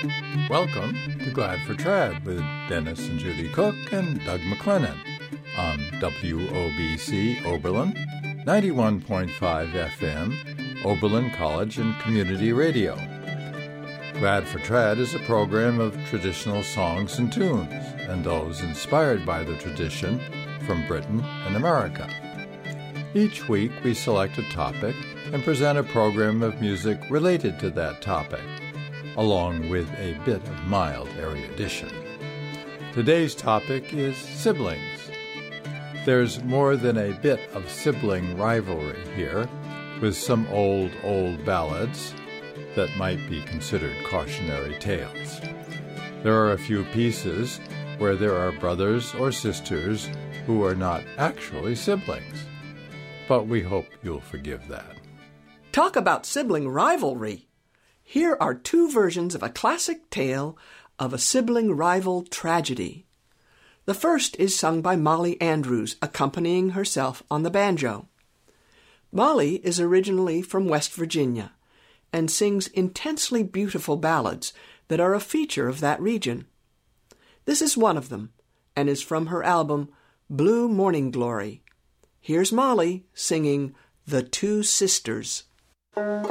Welcome to Glad for Trad with Dennis and Judy Cook and Doug McLennan on WOBC Oberlin, 91.5 FM, Oberlin College and Community Radio. Glad for Trad is a program of traditional songs and tunes, and those inspired by the tradition from Britain and America. Each week we select a topic and present a program of music related to that topic, along with a bit of mild erudition. Today's topic is siblings. There's more than a bit of sibling rivalry here, with some old ballads that might be considered cautionary tales. There are a few pieces where there are brothers or sisters who are not actually siblings, but we hope you'll forgive that. Talk about sibling rivalry! Here are two versions of a classic tale of a sibling rival tragedy. The first is sung by Molly Andrews, accompanying herself on the banjo. Molly is originally from West Virginia and sings intensely beautiful ballads that are a feature of that region. This is one of them, and is from her album Blue Morning Glory. Here's Molly singing The Two Sisters.